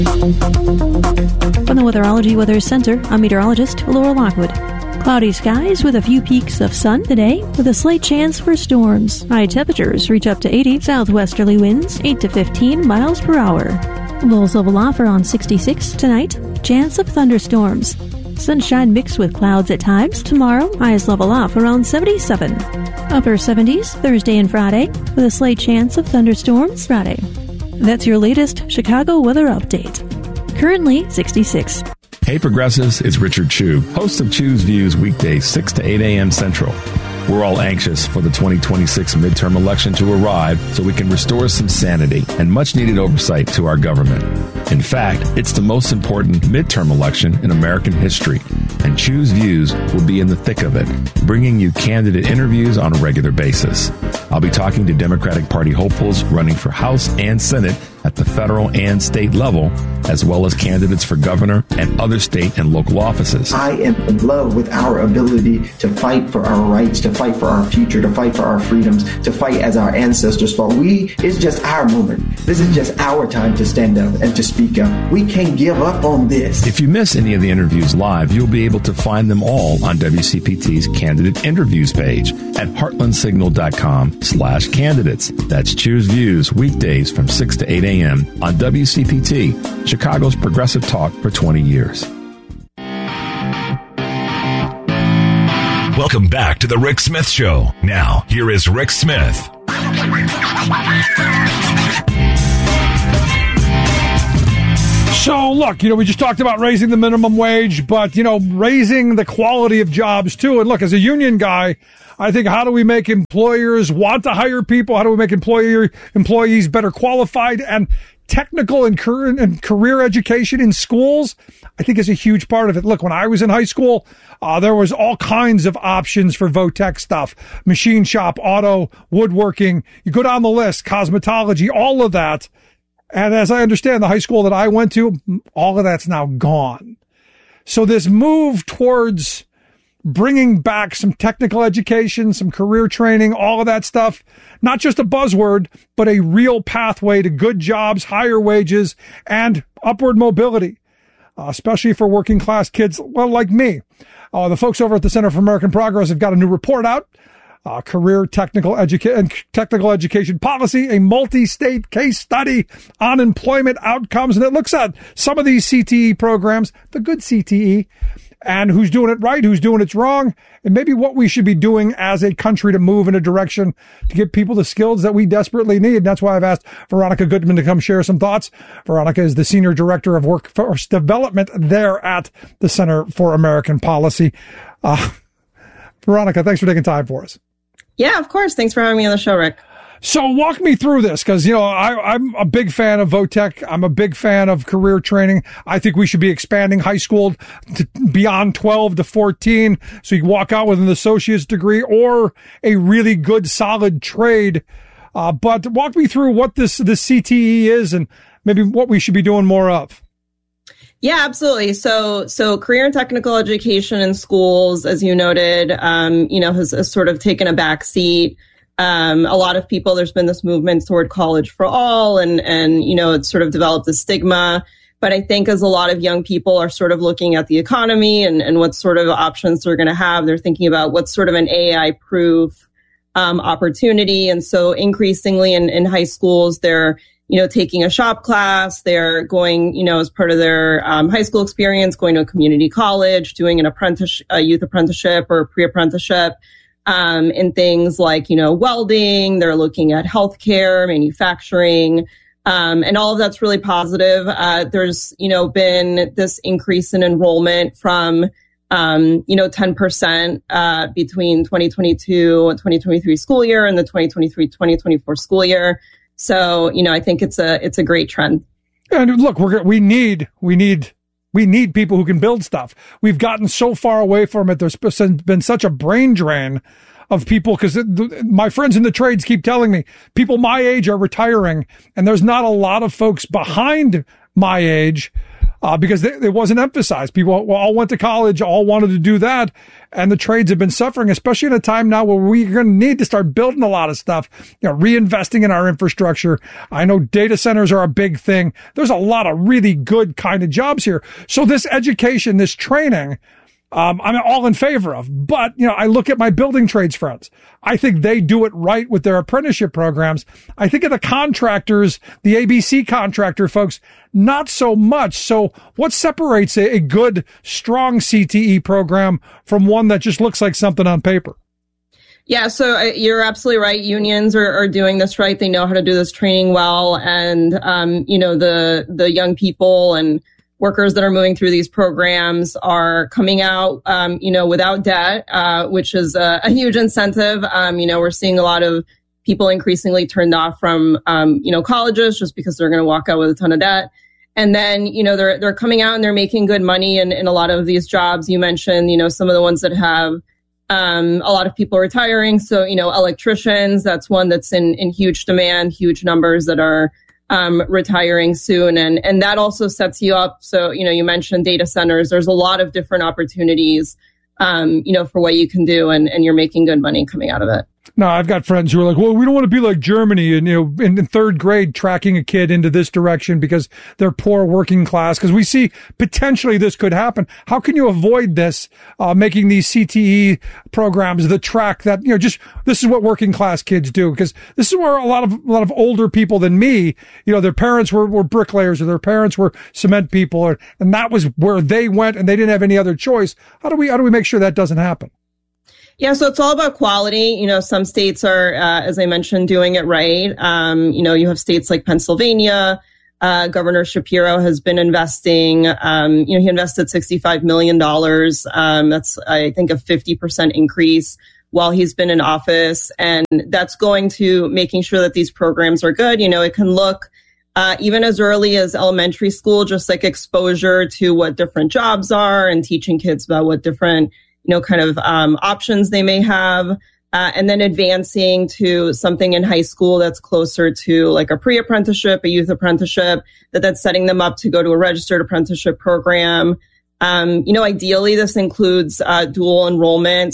From the Weatherology Weather Center, I'm meteorologist Laura Lockwood. Cloudy skies with a few peaks of sun today, with a slight chance for storms. High temperatures reach up to 80, southwesterly winds 8 to 15 miles per hour. Lows level off around 66 tonight, chance of thunderstorms. Sunshine mixed with clouds at times. Tomorrow, highest level off around 77. Upper 70s Thursday and Friday, with a slight chance of thunderstorms Friday. That's your latest Chicago weather update. Currently 66. Hey Progressives, it's Richard Chu, host of Chu's Views weekdays 6 to 8 a.m. Central. We're all anxious for the 2026 midterm election to arrive so we can restore some sanity and much-needed oversight to our government. In fact, it's the most important midterm election in American history, and Chu's Views will be in the thick of it, bringing you candidate interviews on a regular basis. I'll be talking to Democratic Party hopefuls running for House and Senate at the federal and state level, as well as candidates for governor and other state and local offices. I am in love with our ability to fight for our rights, to fight for our future, to fight for our freedoms, to fight as our ancestors fought. It's just our moment. This is just our time to stand up and to speak up. We can't give up on this. If you miss any of the interviews live, you'll be able to find them all on WCPT's Candidate Interviews page at heartlandsignal.com/candidates. That's Choose Views weekdays from 6 to 8 a.m. on WCPT, Chicago's progressive talk for 20 years. Welcome back to the Rick Smith Show. Now, here is Rick Smith. So, look, we just talked about raising the minimum wage, but, raising the quality of jobs, too. And look, as a union guy, I think, how do we make employers want to hire people? How do we make employees better qualified? And technical and career education in schools, I think, is a huge part of it. Look, when I was in high school, there was all kinds of options for VOTEC stuff. Machine shop, auto, woodworking. You go down the list, cosmetology, all of that. And as I understand, the high school that I went to, all of that's now gone. So this move towards bringing back some technical education, some career training, all of that stuff, not just a buzzword, but a real pathway to good jobs, higher wages, and upward mobility, especially for working class kids, like me. The folks over at the Center for American Progress have got a new report out, Career Technical Education Policy, a multi-state case study on employment outcomes. And it looks at some of these CTE programs, the good CTE, and who's doing it right, who's doing it wrong, and maybe what we should be doing as a country to move in a direction to give people the skills that we desperately need. And that's why I've asked Veronica Goodman to come share some thoughts. Veronica is the Senior Director of Workforce Development there at the Center for American Policy. Veronica, thanks for taking time for us. Yeah, of course. Thanks for having me on the show, Rick. So walk me through this, because, I'm a big fan of VOTEC. I'm a big fan of career training. I think we should be expanding high school to beyond 12 to 14, so you can walk out with an associate's degree or a really good, solid trade. But walk me through what this CTE is and maybe what we should be doing more of. Yeah, absolutely. So career and technical education in schools, as you noted, has sort of taken a back seat. A lot of people, there's been this movement toward college for all, and it's sort of developed a stigma. But I think as a lot of young people are sort of looking at the economy and what sort of options they're going to have, they're thinking about what's sort of an AI-proof opportunity. And so increasingly in high schools, they're taking a shop class, they're going, as part of their high school experience, going to a community college, doing an youth apprenticeship or pre-apprenticeship in things like, welding. They're looking at healthcare, manufacturing, and all of that's really positive. There's, been this increase in enrollment from 10% between 2022 and 2023 school year and the 2023-2024 school year. So, I think it's a great trend. And look, we need people who can build stuff. We've gotten so far away from it. There's been such a brain drain of people, because my friends in the trades keep telling me people my age are retiring, and there's not a lot of folks behind my age because it wasn't emphasized. People all went to college, all wanted to do that. And the trades have been suffering, especially in a time now where we're going to need to start building a lot of stuff, reinvesting in our infrastructure. I know data centers are a big thing. There's a lot of really good kind of jobs here. So this education, this training, I'm all in favor of. But, I look at my building trades friends. I think they do it right with their apprenticeship programs. I think of the contractors, the ABC contractor folks, not so much. So what separates a good, strong CTE program from one that just looks like something on paper? Yeah, so you're absolutely right. Unions are doing this right. They know how to do this training well. And, the young people and workers that are moving through these programs are coming out, without debt, which is a huge incentive. We're seeing a lot of people increasingly turned off from, colleges just because they're going to walk out with a ton of debt. And then, they're coming out and they're making good money in a lot of these jobs. You mentioned, some of the ones that have a lot of people retiring. So, electricians, that's one that's in huge demand, huge numbers that are retiring soon. And that also sets you up. So, you mentioned data centers. There's a lot of different opportunities, for what you can do, and you're making good money coming out of it. No, I've got friends who are like, well, we don't want to be like Germany and, in third grade tracking a kid into this direction because they're poor working class. Because we see potentially this could happen. How can you avoid this, making these CTE programs the track that, this is what working class kids do? Because this is where a lot of older people than me, their parents were bricklayers or their parents were cement people, and that was where they went and they didn't have any other choice. How do we make sure that doesn't happen? Yeah, so it's all about quality. Some states are, as I mentioned, doing it right. You have states like Pennsylvania. Governor Shapiro has been investing. He invested $65 million. That's, I think, a 50% increase while he's been in office. And that's going to making sure that these programs are good. It can look even as early as elementary school, just like exposure to what different jobs are and teaching kids about what different options they may have, and then advancing to something in high school that's closer to like a pre-apprenticeship, a youth apprenticeship, that's setting them up to go to a registered apprenticeship program. Ideally, this includes dual enrollment.